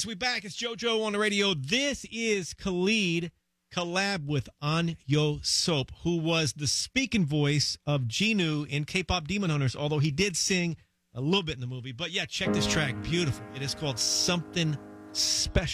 Yes, we back. It's JoJo on the radio. This is Khalid collab with An Yo Soap, who was the speaking voice of Genu in K-pop Demon Hunters, although he did sing a little bit in the movie. But yeah, check this track. Beautiful. It is called Something Special.